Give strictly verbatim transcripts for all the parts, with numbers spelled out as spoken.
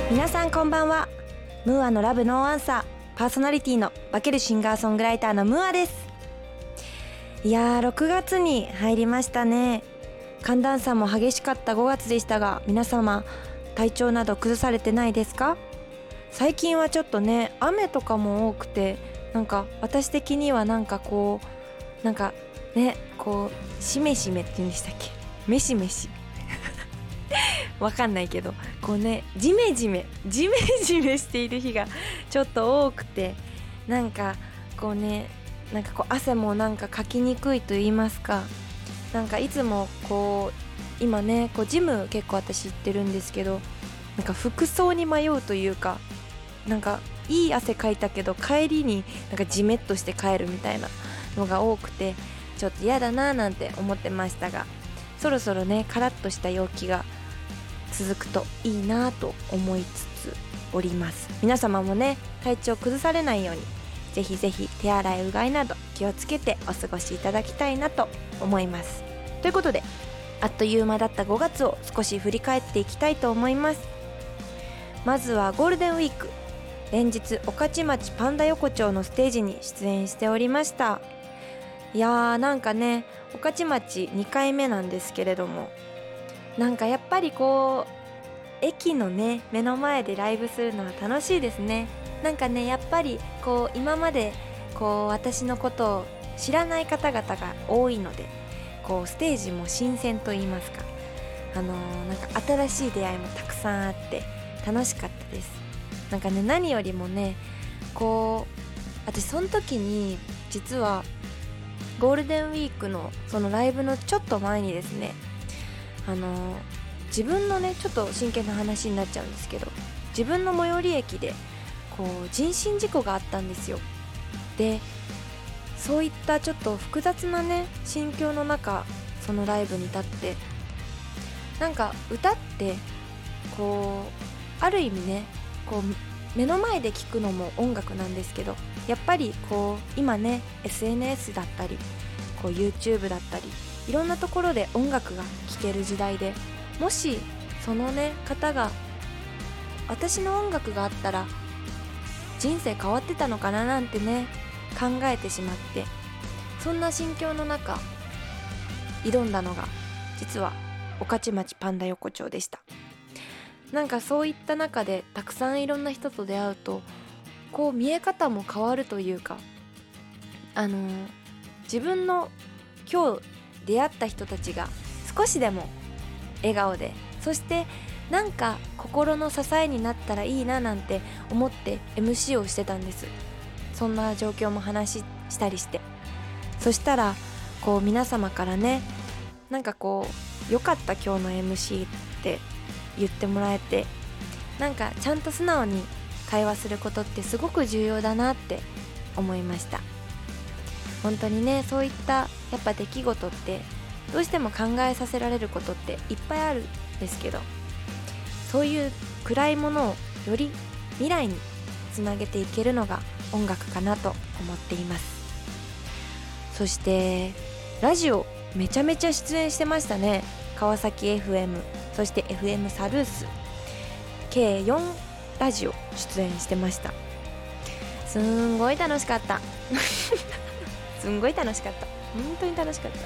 皆さんこんばんは。ムーアのラブノーアンサーパーソナリティの化けるシンガーソングライターのムーアです。いやーろくがつに入りましたね。寒暖差も激しかったごがつでしたが、皆様体調など崩されてないですか？最近はちょっとね雨とかも多くて、なんか私的にはなんかこうなんかねこうしめしめって言うんでしたっけ、めしめしわかんないけど、こうねジメジメジメジメしている日がちょっと多くて、なんかこうねなんかこう汗もなんかかきにくいと言いますか、なんかいつもこう今ねこうジム結構私行ってるんですけど、なんか服装に迷うというか、なんかいい汗かいたけど帰りになんかジメッとして帰るみたいなのが多くて、ちょっと嫌だななんて思ってましたが、そろそろねカラッとした陽気が続くといいなと思いつつおります。皆様もね体調崩されないようにぜひぜひ手洗いうがいなど気をつけてお過ごしいただきたいなと思います。ということで、あっという間だったごがつを少し振り返っていきたいと思います。まずはゴールデンウィーク、連日御徒町パンダ横丁のステージに出演しておりました。いやーなんかね御徒町にかいめなんですけれども、なんかやっぱりこう駅のね目の前でライブするのは楽しいですね。なんかねやっぱりこう今までこう私のことを知らない方々が多いので、こうステージも新鮮と言いますか、あのー、なんか新しい出会いもたくさんあって楽しかったです。なんかね何よりもねこう私その時に実はゴールデンウィークのそのライブのちょっと前にですね、あの自分のねちょっと真剣な話になっちゃうんですけど、自分の最寄り駅でこう人身事故があったんですよ。でそういったちょっと複雑なね心境の中、そのライブに立って、なんか歌ってこうある意味ねこう目の前で聴くのも音楽なんですけど、やっぱりこう今ね エスエヌエス だったりこう YouTube だったりいろんなところで音楽が聴ける時代で、もしそのね方が私の音楽があったら人生変わってたのかななんてね考えてしまって、そんな心境の中挑んだのが実は御徒町パンダ横丁でした。なんかそういった中でたくさんいろんな人と出会うと、こう見え方も変わるというか、あのー、自分の今日出会った人たちが少しでも笑顔で、そしてなんか心の支えになったらいいななんて思って エムシー をしてたんです。そんな状況も話ししたりして、そしたらこう皆様からねなんかこうよかった今日の エムシー って言ってもらえて、なんかちゃんと素直に会話することってすごく重要だなって思いました。本当にねそういったやっぱ出来事ってどうしても考えさせられることっていっぱいあるんですけど、そういう暗いものをより未来につなげていけるのが音楽かなと思っています。そしてラジオめちゃめちゃ出演してましたね。川崎 エフエム、そして エフエム サルース計よんラジオ出演してました。すんごい楽しかったすんごい楽しかった本当に楽しかった。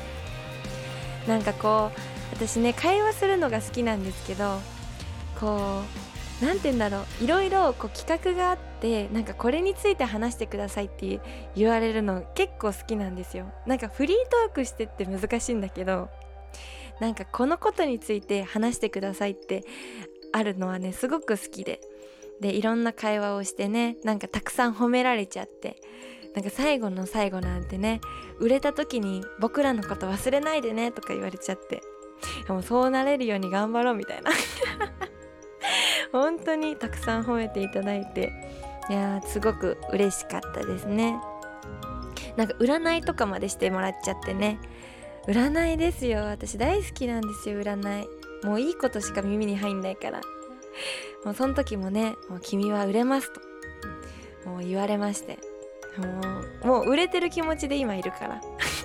なんかこう私ね会話するのが好きなんですけど、こうなんて言うんだろう、いろいろこう企画があって、なんかこれについて話してくださいって言われるの結構好きなんですよ。なんかフリートークしてって難しいんだけど、なんかこのことについて話してくださいってあるのはねすごく好きで、でいろんな会話をしてね、なんかたくさん褒められちゃって、なんか最後の最後なんてね売れた時に僕らのこと忘れないでねとか言われちゃって、もうそうなれるように頑張ろうみたいな本当にたくさん褒めていただいて、いやーすごく嬉しかったですね。なんか占いとかまでしてもらっちゃってね。占いですよ、私大好きなんですよ占い。もういいことしか耳に入んないから、もうその時もねもう君は売れますともう言われまして、もうもう売れてる気持ちで今いるから